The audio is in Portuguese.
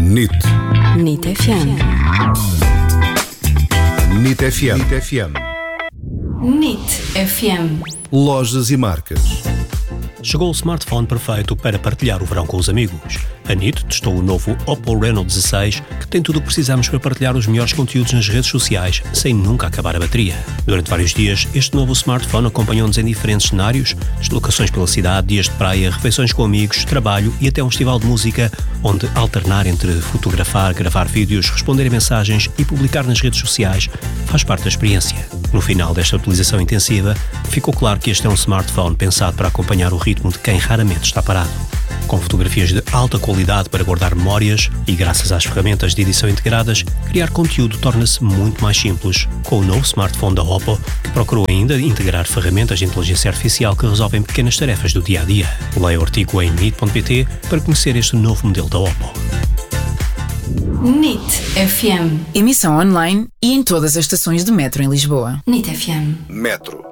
NIT. NIT FM. NIT FM. NIT FM. NIT FM. Lojas e marcas. Chegou o smartphone perfeito para partilhar o verão com os amigos. A NIT testou o novo Oppo Reno 16, que tem tudo o que precisamos para partilhar os melhores conteúdos nas redes sociais, sem nunca acabar a bateria. Durante vários dias, este novo smartphone acompanhou-nos em diferentes cenários, deslocações pela cidade, dias de praia, refeições com amigos, trabalho e até um festival de música, onde alternar entre fotografar, gravar vídeos, responder a mensagens e publicar nas redes sociais faz parte da experiência. No final desta utilização intensiva, ficou claro que este é um smartphone pensado para acompanhar o ritmo de quem raramente está parado. Com fotografias de alta qualidade para guardar memórias e graças às ferramentas de edição integradas, criar conteúdo torna-se muito mais simples. Com o novo smartphone da Oppo, que procurou ainda integrar ferramentas de inteligência artificial que resolvem pequenas tarefas do dia-a-dia. Leia o artigo em NIT.pt para conhecer este novo modelo da Oppo. NIT FM. Emissão online e em todas as estações de metro em Lisboa. NIT FM. Metro.